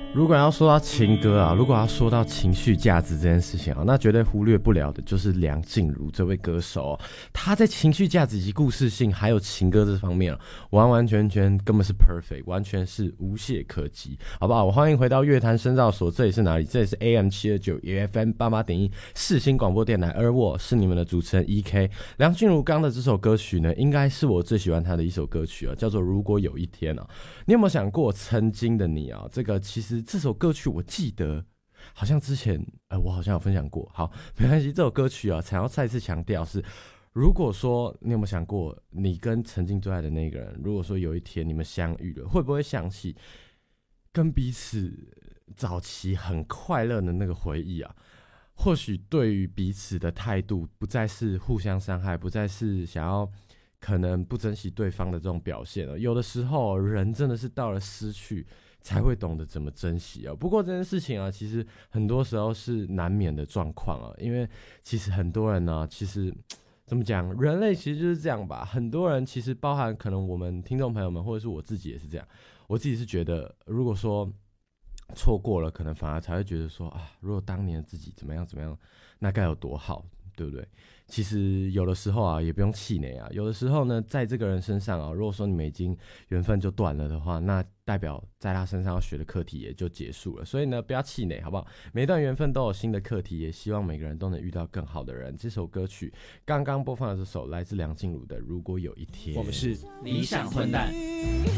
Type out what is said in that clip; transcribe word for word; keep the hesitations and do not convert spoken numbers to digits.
如果要说到情歌啊，如果要说到情绪价值这件事情啊，那绝对忽略不了的就是梁静茹这位歌手、哦，她在情绪价值以及故事性还有情歌这方面、啊、完完全全根本是 perfect， 完全是无懈可击，好不好？我欢迎回到乐坛深造所，这里是哪里？这里是 A M 七二九 F M 八八点一世新广播电台，而我是你们的主持人 E K。梁静茹刚的这首歌曲呢，应该是我最喜欢她的一首歌曲啊，叫做《如果有一天》啊。你有没有想过，曾经的你啊？这个其实这首歌曲我记得好像之前呃我好像有分享过。好，没关系，这首歌曲啊，想要再次强调是，如果说你有没有想过，你跟曾经最爱的那个人，如果说有一天你们相遇了，会不会想起跟彼此早期很快乐的那个回忆啊？或许对于彼此的态度不再是互相伤害，不再是想要可能不珍惜对方的这种表现了。有的时候人真的是到了失去才会懂得怎么珍惜啊。不过这件事情啊，其实很多时候是难免的状况啊，因为其实很多人呢、啊，其实怎么讲，人类其实就是这样吧。很多人其实包含可能我们听众朋友们，或者是我自己也是这样。我自己是觉得，如果说错过了，可能反而才会觉得说啊，如果当年的自己怎么样怎么样，那该有多好，对不对？其实有的时候啊，也不用气馁啊。有的时候呢，在这个人身上啊，如果说你们已经缘分就断了的话，那代表在他身上要学的课题也就结束了。所以呢，不要气馁，好不好？每一段缘分都有新的课题，也希望每个人都能遇到更好的人。这首歌曲刚刚播放的这首来自梁静茹的《如果有一天》， 我们是理想混蛋。